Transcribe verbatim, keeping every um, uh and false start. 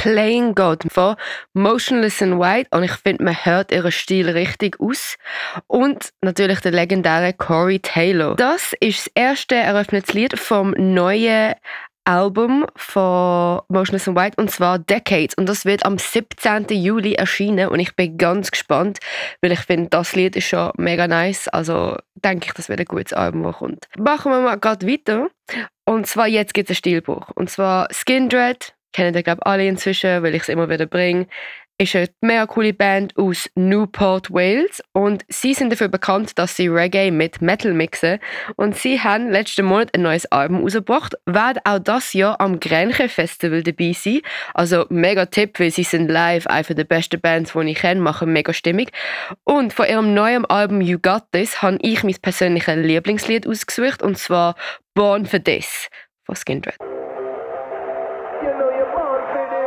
Playing God von Motionless in White und ich finde, man hört ihren Stil richtig aus. Und natürlich der legendäre Corey Taylor. Das ist das erste eröffnete Lied vom neuen Album von Motionless in White und zwar Decades und das wird am siebzehnten Juli erscheinen und ich bin ganz gespannt, weil ich finde, das Lied ist schon mega nice, also denke ich, das wird ein gutes Album, das kommt. Machen wir mal gerade weiter und zwar jetzt gibt es einen Stilbruch und zwar Skindred, kennen ihr glaube ich alle inzwischen, weil ich es immer wieder bringe, ist eine mega coole Band aus Newport, Wales und sie sind dafür bekannt, dass sie Reggae mit Metal mixen und sie haben letzten Monat ein neues Album rausgebracht, werden auch das Jahr am Grenche Festival dabei sein, also mega Tipp, weil sie sind live eine der besten Bands, die ich kenne, machen mega Stimmung und von ihrem neuen Album You Got This habe ich mein persönliches Lieblingslied ausgesucht und zwar Born for This von Skindred. You know you're born for this.